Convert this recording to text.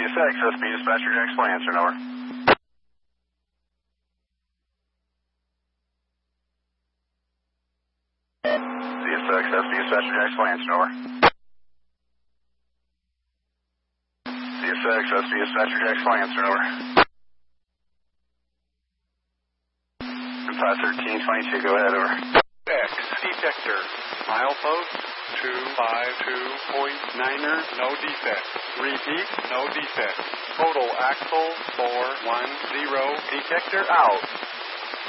CSX, SB dispatcher, Jack Display answer, over. CSX, SB dispatcher, Jack Display answer, over. CSX, SB dispatcher, Jack Display answer, over. 51322, go ahead, over. X detector, milepost 252.9er, no defect. Repeat, no defect. Total axle 410, detector out.